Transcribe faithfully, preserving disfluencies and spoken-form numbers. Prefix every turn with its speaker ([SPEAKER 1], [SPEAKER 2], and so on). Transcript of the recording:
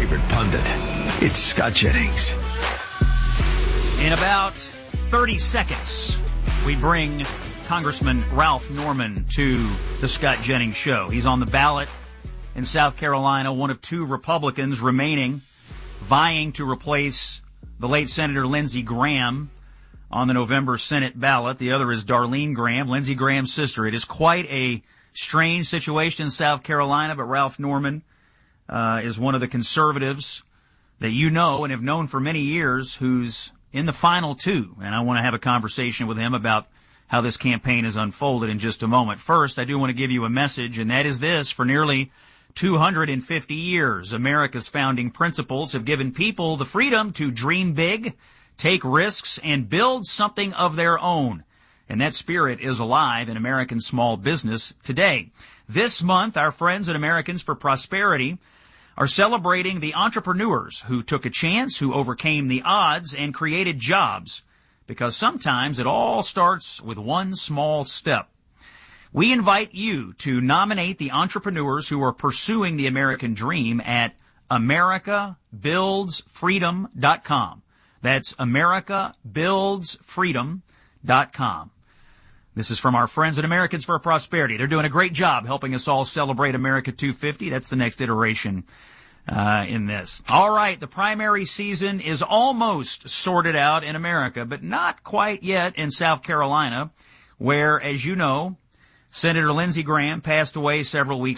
[SPEAKER 1] favorite pundit. It's Scott Jennings.
[SPEAKER 2] In about thirty seconds, we bring Congressman Ralph Norman to the Scott Jennings Show. He's on the ballot in South Carolina, one of two Republicans remaining, vying to replace the late Senator Lindsey Graham on the November Senate ballot. The other is Darlene Graham, Lindsey Graham's sister. It is quite a strange situation in South Carolina, but Ralph Norman uh, is one of the conservatives that you know and have known for many years who's in the final two. And I want to have a conversation with him about how this campaign has unfolded in just a moment. First, I do want to give you a message, and that is this. For nearly two hundred fifty years, America's founding principles have given people the freedom to dream big, take risks, and build something of their own. And that spirit is alive in American small business today. This month, our friends at Americans for Prosperity are celebrating the entrepreneurs who took a chance, who overcame the odds, and created jobs. Because sometimes it all starts with one small step. We invite you to nominate the entrepreneurs who are pursuing the American dream at America Builds Freedom dot com. That's America Builds Freedom dot com. This is from our friends at Americans for Prosperity. They're doing a great job helping us all celebrate America two fifty. That's the next iteration uh, in this. All right, the primary season is almost sorted out in America, but not quite yet in South Carolina, where, as you know, Senator Lindsey Graham passed away several weeks